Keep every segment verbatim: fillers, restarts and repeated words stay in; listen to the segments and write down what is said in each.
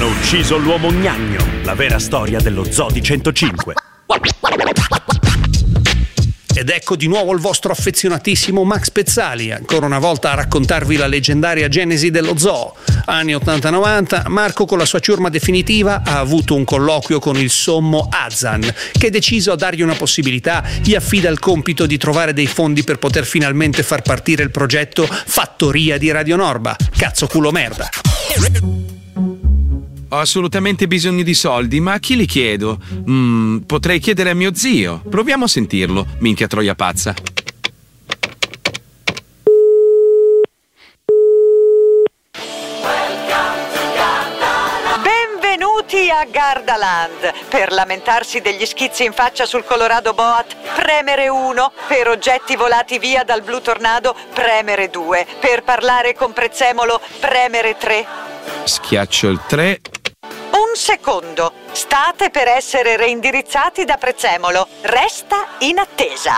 Hanno ucciso l'uomo gnagno, la vera storia dello Zoo di centocinque. Ed ecco di nuovo il vostro affezionatissimo Max Pezzali, ancora una volta a raccontarvi la leggendaria genesi dello zoo. Anni ottanta novanta, Marco con la sua ciurma definitiva ha avuto un colloquio con il sommo Azan, che deciso a dargli una possibilità, gli affida il compito di trovare dei fondi per poter finalmente far partire il progetto Fattoria di Radio Norba. Cazzo culo merda. Ho assolutamente bisogno di soldi, ma a chi li chiedo? Mm, potrei chiedere a mio zio. Proviamo a sentirlo, minchia troia pazza. Benvenuti a Gardaland. Per lamentarsi degli schizzi in faccia sul Colorado Boat, premere uno. Per oggetti volati via dal Blue Tornado, premere due. Per parlare con Prezzemolo, premere tre. Schiaccio il tre. Un secondo. State per essere reindirizzati da Prezzemolo. Resta in attesa.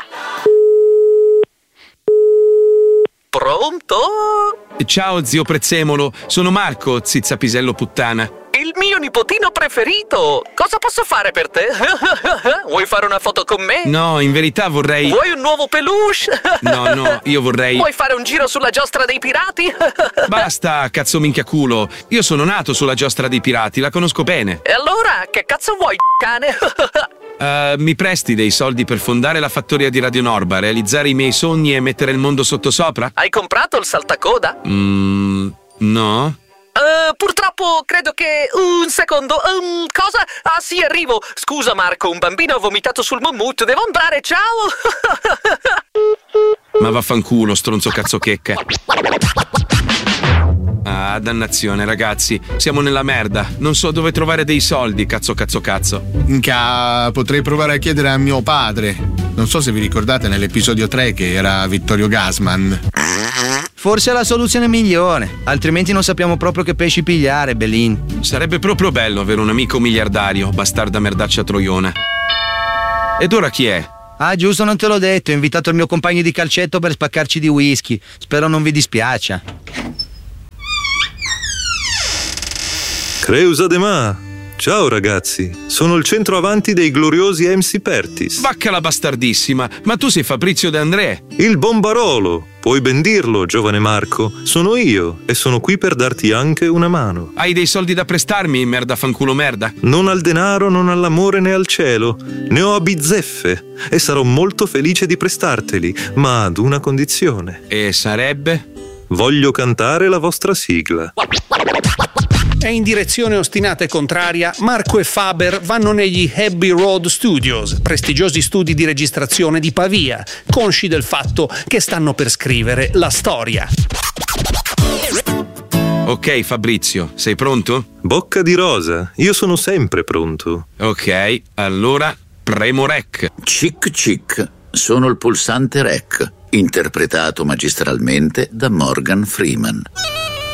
Pronto? Ciao zio Prezzemolo, sono Marco, zizzapisello puttana. Il mio nipotino preferito. Cosa posso fare per te? Vuoi fare una foto con me? No, in verità vorrei... Vuoi un nuovo peluche? No, no, io vorrei... Vuoi fare un giro sulla giostra dei pirati? Basta, cazzo minchia culo. Io sono nato sulla giostra dei pirati, la conosco bene. E allora, che cazzo vuoi, cane? Uh, mi presti dei soldi per fondare la fattoria di Radio Norba, realizzare i miei sogni e mettere il mondo sottosopra? Hai comprato il saltacoda? Mm, no. Uh, purtroppo credo che... Un secondo, um, cosa? Ah sì, arrivo. Scusa Marco, un bambino ha vomitato sul mammut, devo andare, ciao! Ma vaffanculo, stronzo cazzo checca. Ah, dannazione ragazzi, siamo nella merda. Non so dove trovare dei soldi, cazzo cazzo cazzo. Minchia, potrei provare a chiedere a mio padre. Non so se vi ricordate nell'episodio tre che era Vittorio Gassman. Forse è la soluzione migliore, altrimenti non sappiamo proprio che pesci pigliare, Belin. Sarebbe proprio bello avere un amico miliardario, bastarda merdaccia troiona. Ed ora chi è? Ah, giusto, non te l'ho detto, ho invitato il mio compagno di calcetto per spaccarci di whisky. Spero non vi dispiaccia. Creusa de Ma. Ciao ragazzi, sono il centroavanti dei gloriosi M C Pertis. Vacca la bastardissima, ma tu sei Fabrizio De André. Il bombarolo, puoi ben dirlo, giovane Marco. Sono io e sono qui per darti anche una mano. Hai dei soldi da prestarmi, merda fanculo merda? Non al denaro, non all'amore né al cielo. Ne ho a bizzeffe e sarò molto felice di prestarteli, ma ad una condizione. E sarebbe? Voglio cantare la vostra sigla. E in direzione ostinata e contraria, Marco e Faber vanno negli Abbey Road Studios, prestigiosi studi di registrazione di Pavia, consci del fatto che stanno per scrivere la storia. Ok Fabrizio, sei pronto? Bocca di rosa, io sono sempre pronto. Ok, allora premo rec. Cic cic, sono il pulsante rec, interpretato magistralmente da Morgan Freeman.